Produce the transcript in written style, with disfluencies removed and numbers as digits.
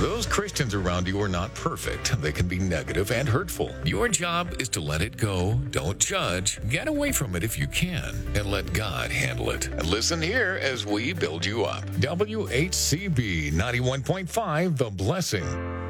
Those Christians around you are not perfect. They can be negative and hurtful. Your job is to let it go. Don't judge. Get away from it if you can, and let God handle it. And listen here as we build you up. WHCB 91.5, The Blessing.